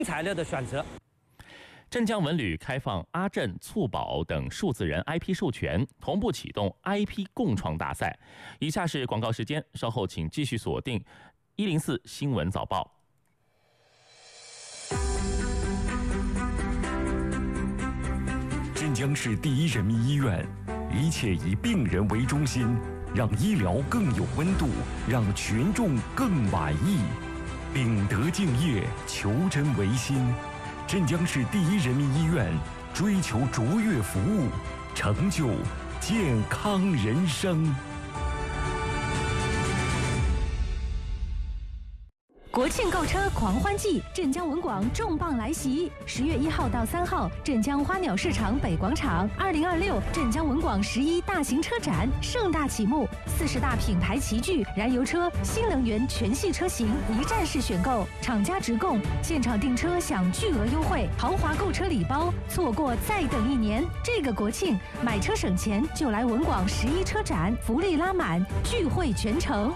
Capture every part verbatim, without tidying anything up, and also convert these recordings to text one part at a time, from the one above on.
材料的选择。 镇江文旅开放阿镇、促宝等数字人 I P 授权，同步启动 I P 共创大赛。以下是广告时间，稍后请继续锁定一零四新闻早报。 镇江市第一人民医院，一切以病人为中心，让医疗更有温度，让群众更满意。秉德敬业，求真为心。镇江市第一人民医院追求卓越服务，成就健康人生。 国庆购车狂欢季，镇江文广重磅来袭！十月一号到三号，镇江花鸟市场北广场，二零二六镇江文广十一大型车展盛大启幕，四十大品牌齐聚，燃油车、新能源全系车型一站式选购，厂家直供，现场订车享巨额优惠，豪华购车礼包，错过再等一年。这个国庆买车省钱就来文广十一车展，福利拉满，聚会全城。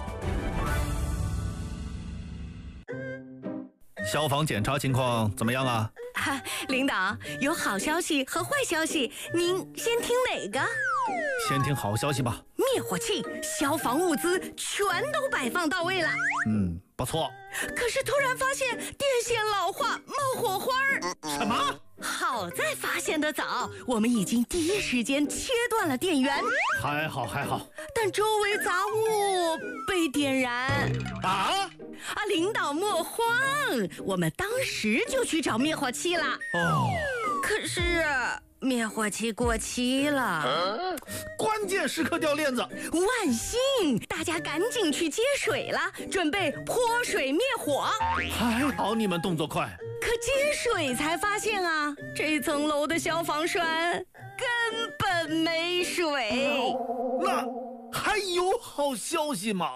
消防检查情况怎么样啊？ 啊，领导，有好消息和坏消息，您先听哪个？ 先听好消息吧。 灭火器、消防物资全都摆放到位了。 嗯，不错。 可是突然发现电线老化，冒火花儿。 什么？ 好在发现得早，我们已经第一时间切断了电源。 还好还好， 但周围杂物被点燃。 啊？ 啊，领导莫慌，我们当时就去找灭火器了。 哦， 可是灭火器过期了，啊、 关键时刻掉链子。 万幸，大家赶紧去接水了，准备泼水灭火。 还好你们动作快。 可接水才发现啊，这层楼的消防栓根本没水。 那还有好消息吗？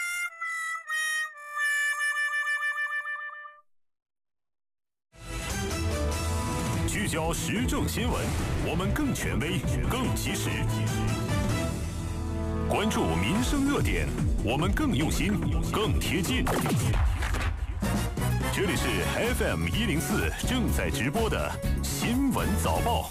聚焦时政新闻，我们更权威、更及时；关注民生热点，我们更用心、更贴近。这里是 F M 一零四正在直播的新闻早报。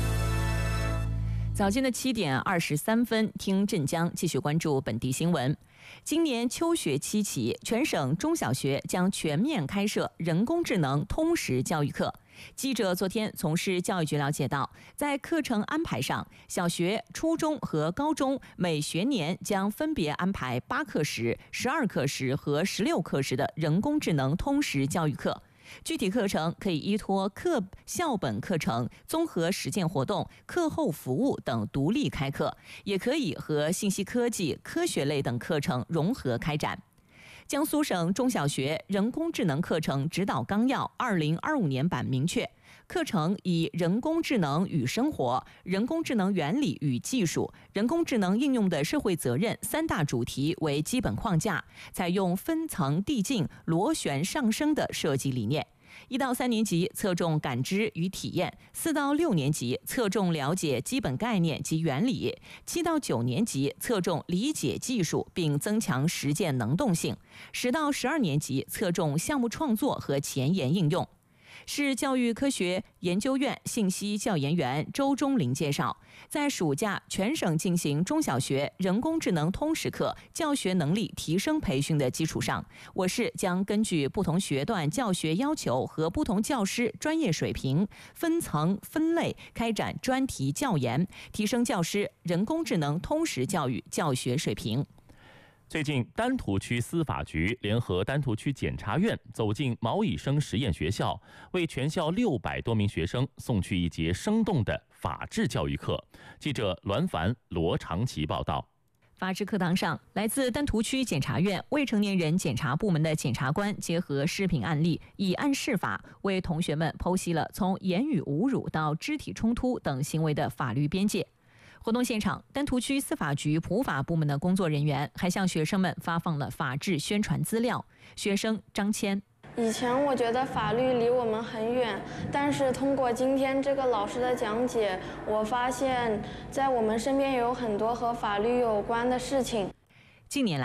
早间的七点二十三分，听镇江继续关注本地新闻。今年秋学期起，全省中小学将全面开设人工智能通识教育课。记者昨天从市教育局了解到，在课程安排上，小学、初中和高中每学年将分别安排八课时、十二课时和十六课时的人工智能通识教育课。具体课程可以依托课校本课程、综合实践活动、课后服务等独立开课，也可以和信息科技、科学类等课程融合开展。江苏省中小学人工智能课程指导纲要二零二五年版明确，课程以人工智能与生活、人工智能原理与技术、人工智能应用的社会责任三大主题为基本框架，采用分层递进、螺旋上升的设计理念。一到三年级侧重感知与体验，四到六年级侧重了解基本概念及原理，七到九年级侧重理解技术并增强实践能动性，十到十二年级侧重项目创作和前沿应用。市教育科学研究院信息教研员周忠林介绍，在暑假全省进行中小学人工智能通识课教学能力提升培训的基础上，我市将根据不同学段教学要求和不同教师专业水平，分层分类开展专题教研，提升教师人工智能通识教育教学水平。 最近，丹徒区司法局联合丹徒区检察院走进毛以生实验学校，为全校六百多名学生送去一节生动的法治教育课。记者栾凡、罗长奇报道。 法治课堂上，来自丹徒区检察院未成年人检察部门的检察官结合视频案例，以案释法，为同学们剖析了从言语侮辱到肢体冲突等行为的法律边界。活动现场，丹徒区司法局普法部门的工作人员还向学生们发放了法治宣传资料。学生张谦： 以前我觉得法律离我们很远，但是通过今天这个老师的讲解，我发现在我们身边有很多和法律有关的事情。 近年来，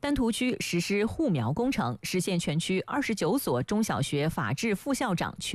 丹徒区实施护苗工程，实现全区二十九所中小学法制副校长全